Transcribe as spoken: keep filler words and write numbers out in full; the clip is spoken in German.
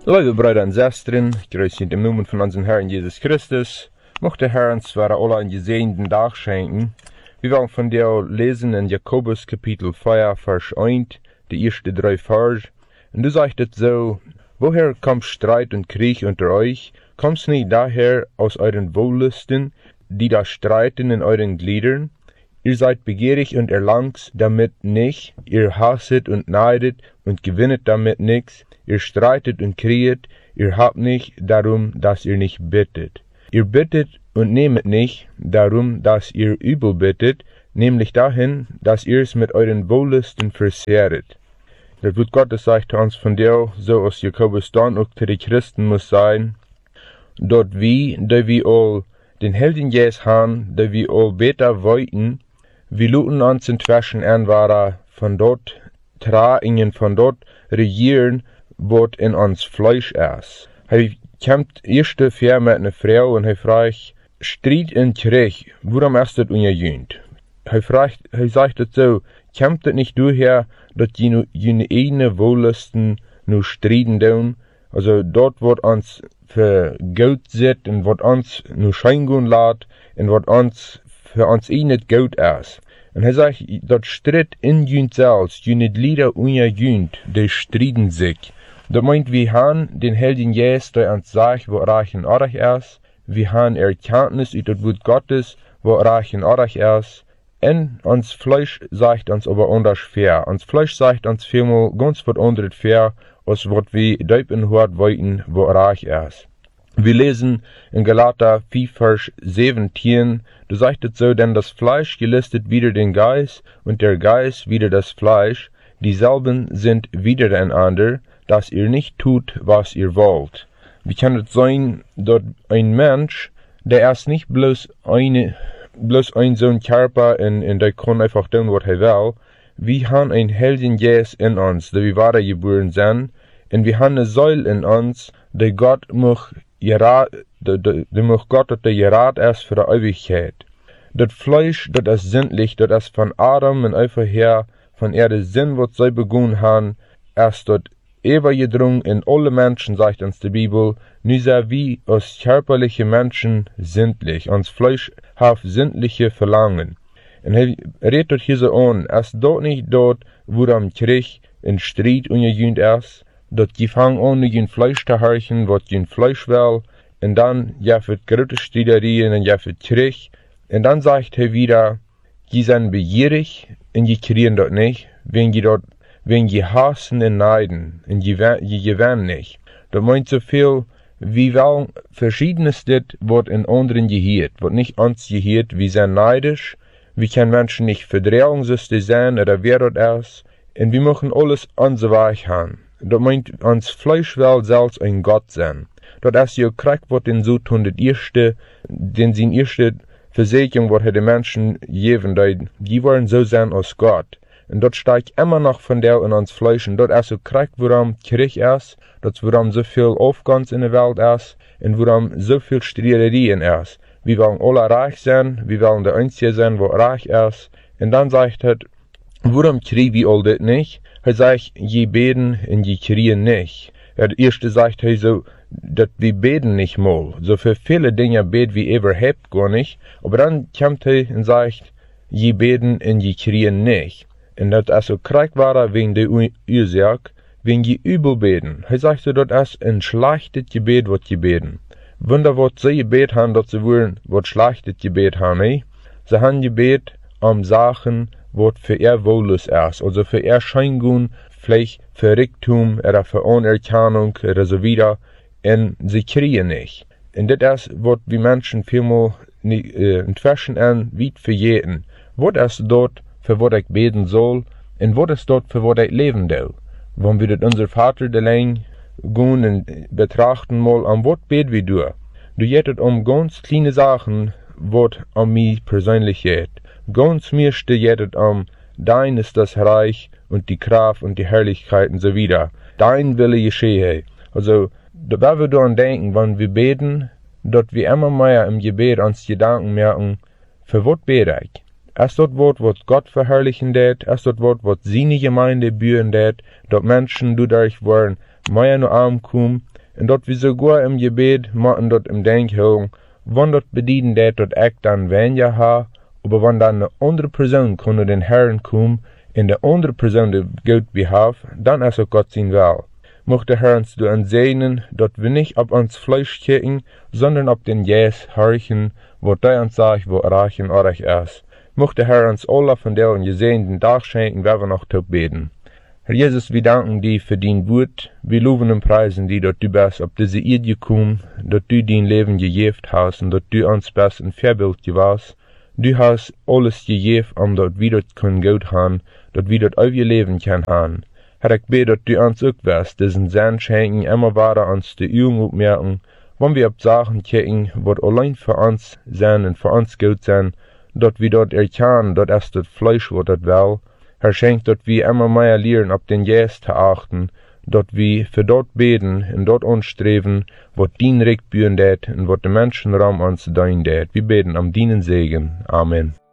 Liebe Brüder und Schwestern, grüß in dem Namen von unserem Herrn Jesus Christus. Mochte der Herr uns zwar alle einen gesegneten Tag schenken. Wir wollen von dir lesen in Jakobus Kapitel vier, Vers eins, die ersten drei Vers. Und du sagst es so: Woher kommt Streit und Krieg unter euch? Kommt's nicht daher aus euren Wollüsten, die da streiten in euren Gliedern? Ihr seid begierig und erlangt damit nicht, ihr hasset und neidet und gewinnet damit nichts, ihr streitet und krieget, ihr habt nicht darum, dass ihr nicht bittet. Ihr bittet und nehmet nicht darum, dass ihr übel bittet, nämlich dahin, dass ihr es mit euren Wollüsten versehret. Das Wort Gottes sagt uns von dir, so aus Jakobus dann auch zu den Christen muss sein, dort wie, da wir all den Helden jes han, da wir all beter wollten, wir luten uns inzwischen an wara von dort traingen, von dort regieren, wat in ons Fleisch ist. Hij kämpft erste Fair mit einer Frau und hij fragt, Streit in Krieg, warum ist das ungejönt? Hij fragt, hij sagt es so, kämpft es nicht daher, dass jene eigene Wollüsten nur streiten tun? Also dort wird uns für Geld sit und wird uns nur scheingehen lässt und wird uns für uns eh nicht gut ist. Und er sagt, dort Streit in jünt selbst, jüne Glieder ungejönt, die streiten sich. Dat meint, wir haben den Helden Jesus, der uns sagt, wo reich und artig ist. Wir haben Erkenntnis über das Wort Gottes, wo reich und artig ist. Und uns Fleisch sagt uns aber anders fair. Uns Fleisch sagt uns vielmal ganz was anderes fair, als was wir deep in Hort wollten, wo reich ist. Wir lesen in Galater vier, Vers siebzehn, da sagt es so, denn das Fleisch gelistet wider den Geist und der Geist wider das Fleisch, dieselben sind widereinander, dass ihr nicht tut, was ihr wollt. Wie kann es sein, dass ein Mensch, der erst nicht bloß eine, bloß ein so ein Körper und, und der kann einfach tun, was er will, wir haben ein Helden Jesus in uns, der wir wahre geboren sind, und wir haben eine Säule in uns, der Gott muss gerat, der, der, der muss Gott, der gerat ist für die Ewigkeit. Das Fleisch, das ist sinnlich, das ist von Adam und einfach her, von er der Sinn, was sie begonnen haben, erst dort übergedrungen in alle Menschen, sagt uns die Bibel, nu sei wie als körperliche Menschen sinnlich, uns Fleisch hat sinnliche Verlangen. Und er redet dort hier so an, es dort nicht dort, wo am Krieg in Streit ungejönt ist, dort die fangen an, jün Fleisch zu horchen, was jün Fleisch will, und dann jaffet große Streiterien und jaffet Krieg, und dann sagt er wieder, die sind begierig, und die kriegen dort nicht, wenn die dort wenn je hassen und neiden, und je, je gewinnen nicht. Das meint so viel, wie wollen verschiedenes dit, wird in anderen gehört, wird nicht uns gehört, wir sind neidisch, wir können Menschen nicht Verdrehungssüste sein, oder wer das ist, und wir machen alles unser Weg haben. Das meint, uns Fleisch will selbst ein Gott sein. Das ist ja Krieg, wird den so tun, das erste, den sin erste Versicherung, wird die Menschen geben, die wollen so sein als Gott. Und dort steigt immer noch von der in uns Fleisch. Und dort ist so Krieg, woran Krieg ist, dort woran so viel Aufgangs in der Welt ist, und woran so viel Streiterien ist. Wir wollen alle reich sein, wir wollen der Einzige sein, wo reich ist. Und dann sagt er, woran kriegen wir all das nicht? Er sagt, je beten und je kriegen nicht. Der erste sagt er so, dass wir beten nicht mal. So für viele Dinge beten wir überhaupt gar nicht. Aber dann kommt er und sagt, je beten und je kriegen nicht. Und das ist so Krieg war wegen der Ursache, wegen die übel beten. Er sagt so, das ist ein schlechtes Gebet, was sie beten. Wunder, was sie gebet haben, dass sie wollen, was schlechtes Gebet haben, eh? Sie haben gebet um Sachen, was für ihr Wohlus ist, also für ihr Scheingun, vielleicht für Reichtum, oder für Anerkennung, oder so wieder, und sie kriegen nicht. Und das ist, was wir Menschen vielmal äh, inzwischen an, wie für jeden. Was ist dort, für was ich beten soll, und was ist dort, für was ich leben will. Wenn wir das unser Vater allein gehen und betrachten mal, an was beten wir durch. Du jettet um ganz kleine Sachen, was an mich persönlich geht. Ganz meiste jettet um, dein ist das Reich und die Kraft und die Herrlichkeit und so wieder. Dein Wille geschehe. Also, da wir daran denken, wenn wir beten, dass wir immer mehr im Gebet uns Gedanken merken, für was bete ich? als dat Wort, wat Gott verherrlichen det, als dat Wort, wat seine Gemeinde bühen det, dat Menschen dadurch wollen, mehr nur arm kommen, und dat wir sogar im Gebet machen dat im Denkhelm, wann dat bedienen det, dat ich dann weniger ha, aber wann dann eine andere Person kann den Herrn kommen, in der andere Person der Gott behaf, dann ist auch Gott sein Will. Mocht der Herr uns du ansehen, dat wir nicht ab uns Fleisch kicken, sondern ab den Jes horchen, wo der uns sagt, wo reichen euch ist. Mocht der Herr uns alle von der ungesehenen Tag schenken, wer wir noch tot beten. Herr Jesus, wir danken dir für dein Wort, wir loben und preisen dir, dass du bist auf diese Erde gekommen, dass du dein Leben gegeben hast und dass du uns best ein Vorbild gewesen. Du hast alles gegeben, um dass wir das können gut haben, dass wir das auf ihr Leben können haben. Herr, ich bete, dass du uns auch wirst, diesen Sinn schenken, immer weiter uns die Augen aufmerken, wenn wir auf Sachen kicken, was allein für uns sind und für uns gut sind, dass wir dort erkennen, dass es das Fleisch, was das will. Herr, schenkt, dass wir immer mehr lernen, auf den Jesus zu achten, dass wir für dort beten und dort anstreben, was dein Recht bühen det und was den Menschen Raum uns dein det. Wir beten am deinen Segen. Amen.